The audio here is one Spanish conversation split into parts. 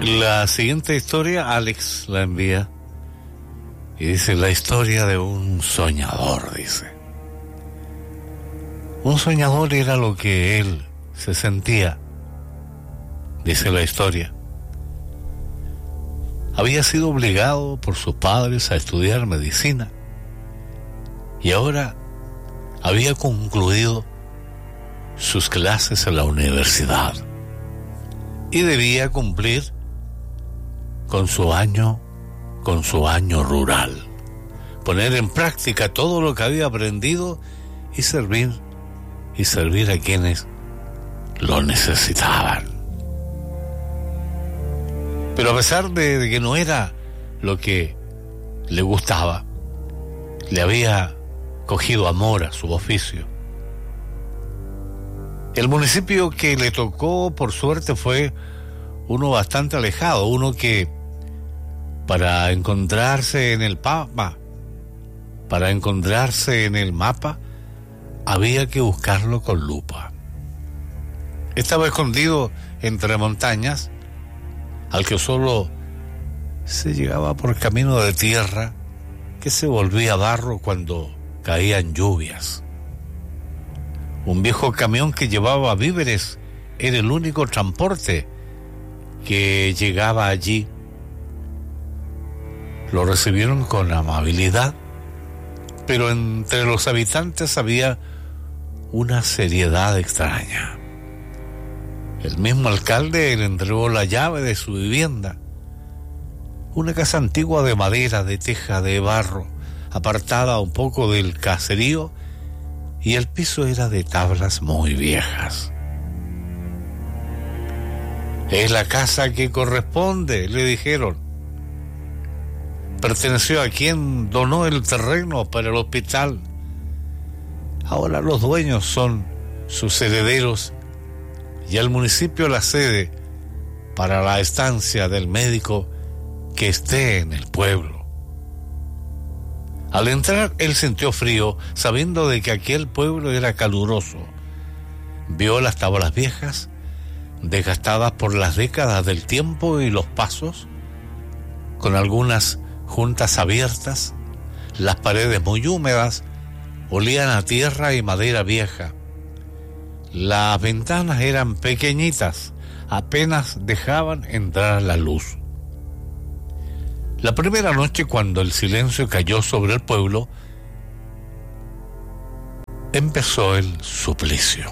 La siguiente historia, Alex la envía y dice: la historia de un soñador, dice. Un soñador era lo que él se sentía, dice la historia. Había sido obligado por sus padres a estudiar medicina y ahora había concluido sus clases en la universidad y debía cumplir con su año rural, poner en práctica todo lo que había aprendido y servir a quienes lo necesitaban. Pero a pesar de que no era lo que le gustaba, le había cogido amor a su oficio. El municipio que le tocó, por suerte, fue uno bastante alejado, uno que para encontrarse en el mapa, había que buscarlo con lupa. Estaba escondido entre montañas, al que solo se llegaba por camino de tierra que se volvía barro cuando caían lluvias. Un viejo camión que llevaba víveres era el único transporte que llegaba allí. Lo recibieron con amabilidad, pero entre los habitantes había una seriedad extraña. El mismo alcalde le entregó la llave de su vivienda, una casa antigua de madera, de teja, de barro, apartada un poco del caserío, y el piso era de tablas muy viejas. Es la casa que corresponde, le dijeron. Perteneció a quien donó el terreno para el hospital. Ahora los dueños son sus herederos y el municipio la sede para la estancia del médico que esté en el pueblo. Al entrar, él sintió frío, sabiendo de que aquel pueblo era caluroso. Vio las tablas viejas, desgastadas por las décadas del tiempo y los pasos, con algunas juntas abiertas, las paredes muy húmedas, olían a tierra y madera vieja. Las ventanas eran pequeñitas, apenas dejaban entrar la luz. La primera noche, cuando el silencio cayó sobre el pueblo, empezó el suplicio.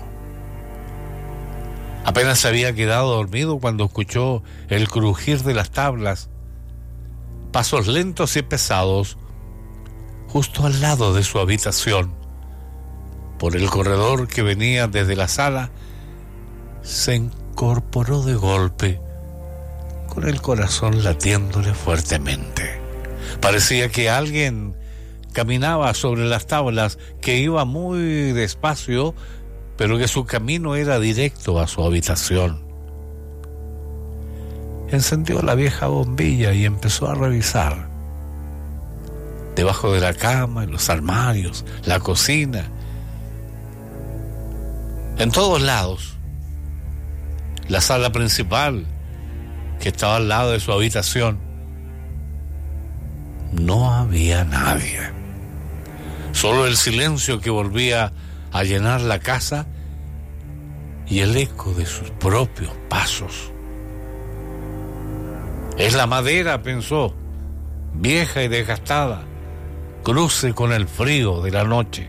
Apenas se había quedado dormido cuando escuchó el crujir de las tablas, pasos lentos y pesados, justo al lado de su habitación. Por el corredor que venía desde la sala, se incorporó de golpe, con el corazón latiéndole fuertemente. Parecía que alguien caminaba sobre las tablas, que iba muy despacio, pero que su camino era directo a su habitación. Encendió la vieja bombilla y empezó a revisar. Debajo de la cama, en los armarios, la cocina, en todos lados. La sala principal, que estaba al lado de su habitación, no había nadie. Solo el silencio que volvía a llenar la casa y el eco de sus propios pasos. Es la madera, pensó, vieja y desgastada, cruce con el frío de la noche.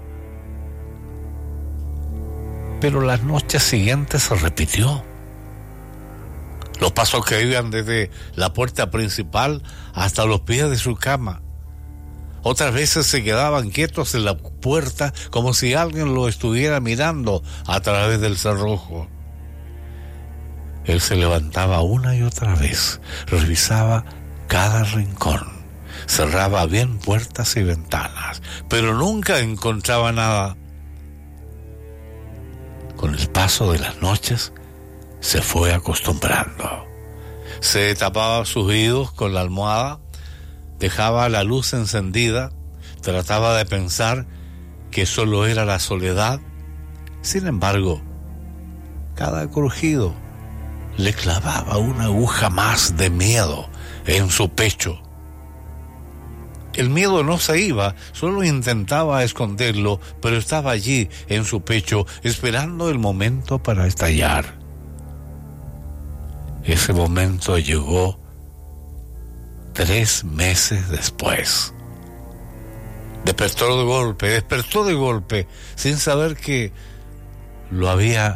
Pero las noches siguientes se repitió. Los pasos que iban desde la puerta principal hasta los pies de su cama. Otras veces se quedaban quietos en la puerta como si alguien lo estuviera mirando a través del cerrojo. Él se levantaba una y otra vez, revisaba cada rincón, cerraba bien puertas y ventanas, pero nunca encontraba nada. Con el paso de las noches, se fue acostumbrando. Se tapaba sus oídos con la almohada, dejaba la luz encendida, trataba de pensar que solo era la soledad. Sin embargo, cada crujido, le clavaba una aguja más de miedo en su pecho. El miedo no se iba, solo intentaba esconderlo, pero estaba allí en su pecho, esperando el momento para estallar. Ese momento llegó 3 meses después. Despertó de golpe, sin saber que lo había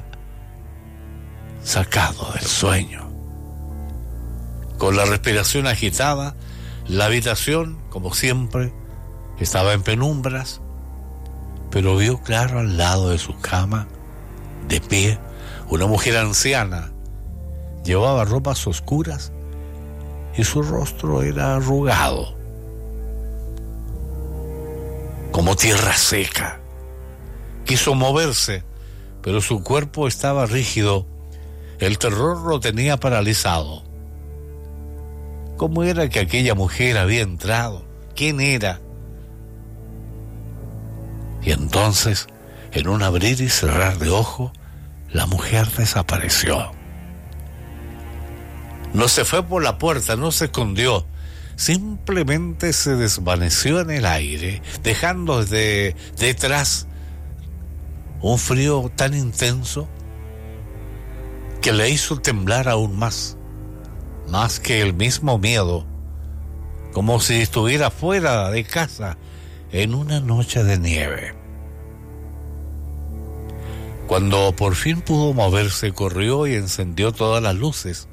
sacado del sueño. Con la respiración agitada, la habitación, como siempre, estaba en penumbras, pero vio claro al lado de su cama, de pie, una mujer anciana. Llevaba ropas oscuras y su rostro era arrugado, como tierra seca. Quiso moverse, pero su cuerpo estaba rígido. El terror lo tenía paralizado. ¿Cómo era que aquella mujer había entrado? ¿Quién era? Y entonces, en un abrir y cerrar de ojo, la mujer desapareció. No se fue por la puerta, no se escondió. Simplemente se desvaneció en el aire, dejando detrás un frío tan intenso que le hizo temblar aún más que el mismo miedo, como si estuviera fuera de casa en una noche de nieve. Cuando por fin pudo moverse, corrió y encendió todas las luces.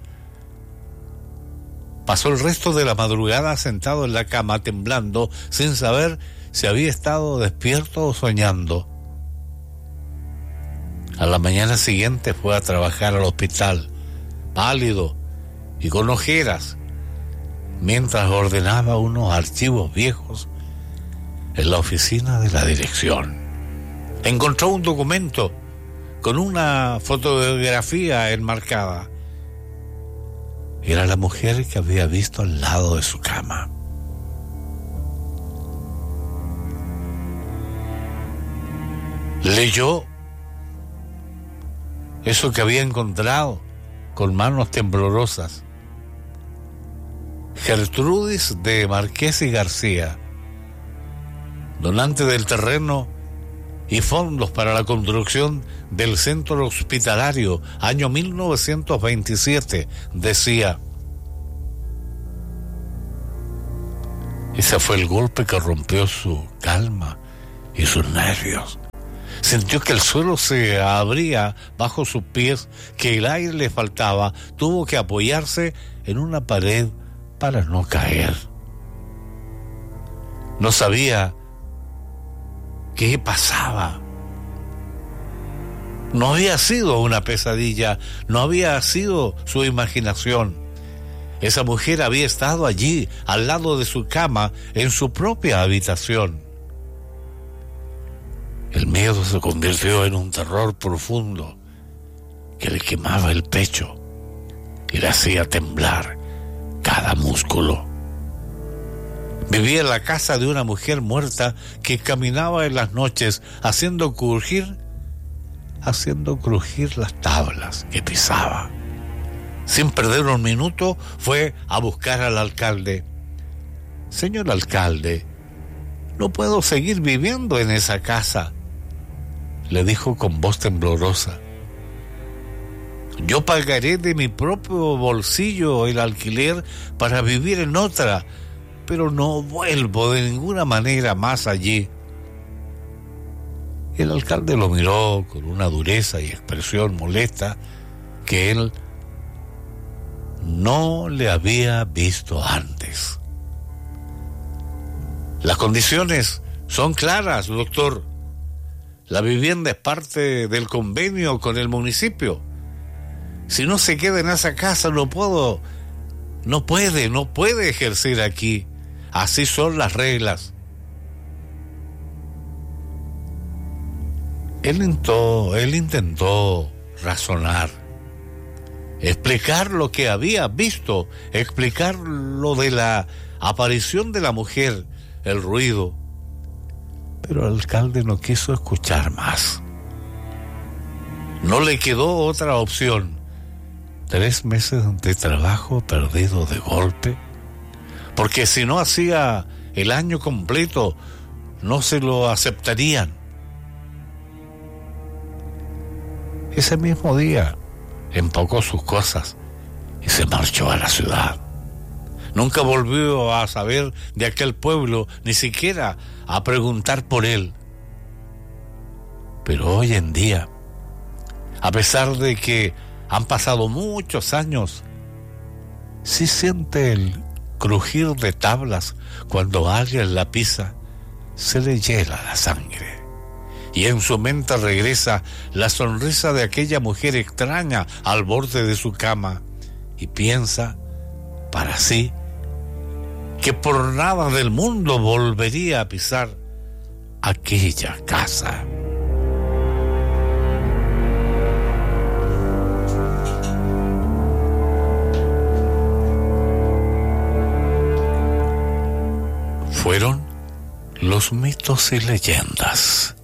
Pasó el resto de la madrugada sentado en la cama, temblando, sin saber si había estado despierto o soñando. A la mañana siguiente fue a trabajar al hospital, pálido y con ojeras, mientras ordenaba unos archivos viejos en la oficina de la dirección. Encontró un documento con una fotografía enmarcada. Era la mujer que había visto al lado de su cama. Leyó eso que había encontrado con manos temblorosas. Gertrudis de Marqués y García, donante del terreno y fondos para la construcción del centro hospitalario, año 1927, decía. Ese fue el golpe que rompió su calma y sus nervios. Sintió que el suelo se abría bajo sus pies, que el aire le faltaba. Tuvo que apoyarse en una pared para no caer. No sabía qué pasaba. No había sido una pesadilla, no había sido su imaginación. Esa mujer había estado allí, al lado de su cama, en su propia habitación. El miedo se convirtió en un terror profundo que le quemaba el pecho y le hacía temblar cada músculo. Vivía en la casa de una mujer muerta que caminaba en las noches haciendo crujir las tablas que pisaba. Sin perder un minuto fue a buscar al alcalde. Señor alcalde, no puedo seguir viviendo en esa casa, le dijo con voz temblorosa. Yo pagaré de mi propio bolsillo el alquiler para vivir en otra, pero no vuelvo de ninguna manera más allí. El alcalde lo miró con una dureza y expresión molesta que él no le había visto antes. Las condiciones son claras, doctor. La vivienda es parte del convenio con el municipio. Si no se queda en esa casa, no puede ejercer aquí. Así son las reglas. Él intentó razonar, explicar lo que había visto, explicar lo de la aparición de la mujer, el ruido. Pero el alcalde no quiso escuchar más. No le quedó otra opción. 3 meses de trabajo perdido de golpe, porque si no hacía el año completo, no se lo aceptarían. Ese mismo día empacó sus cosas y se marchó a la ciudad. Nunca volvió a saber de aquel pueblo, ni siquiera a preguntar por él. Pero hoy en día, a pesar de que han pasado muchos años, sí siente el crujir de tablas cuando alguien la pisa, se le hiela la sangre. Y en su mente regresa la sonrisa de aquella mujer extraña al borde de su cama y piensa para sí que por nada del mundo volvería a pisar aquella casa. Fueron los mitos y leyendas